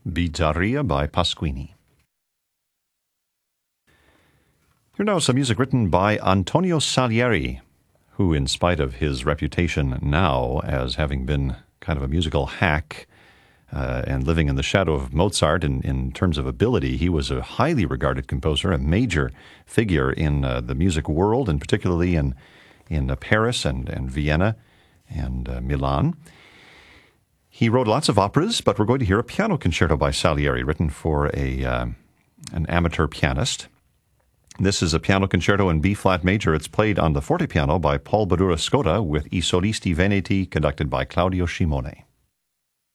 Bizzarria by Pasquini. Here now some music written by Antonio Salieri, who, in spite of his reputation now as having been kind of a musical hack and living in the shadow of Mozart in terms of ability, he was a highly regarded composer, a major figure in the music world, and particularly in Paris and Vienna and Milan. He wrote lots of operas, but we're going to hear a piano concerto by Salieri, written for an amateur pianist. This is a piano concerto in B-flat major. It's played on the fortepiano by Paul Badura Scotta with I Solisti Veneti, conducted by Claudio Scimone.